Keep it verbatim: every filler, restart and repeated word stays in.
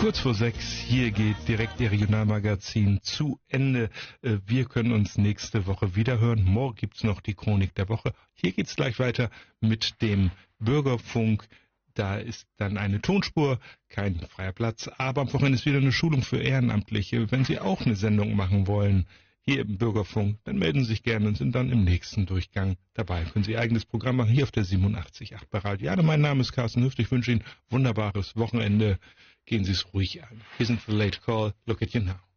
Kurz vor sechs, hier geht direkt Ihr Regionalmagazin zu Ende. Wir können uns nächste Woche wieder hören. Morgen gibt's noch die Chronik der Woche. Hier geht's gleich weiter mit dem Bürgerfunk. Da ist dann eine Tonspur, kein freier Platz, aber am Wochenende ist wieder eine Schulung für Ehrenamtliche. Wenn Sie auch eine Sendung machen wollen, hier im Bürgerfunk, dann melden Sie sich gerne und sind dann im nächsten Durchgang dabei. Können Sie Ihr eigenes Programm machen, hier auf der siebenundachtzig Komma acht bei Radio. Ja, mein Name ist Carsten Hüft, ich wünsche Ihnen ein wunderbares Wochenende. Gehen Sie es ruhig an. Hier sind The Late Call, Look at You Now.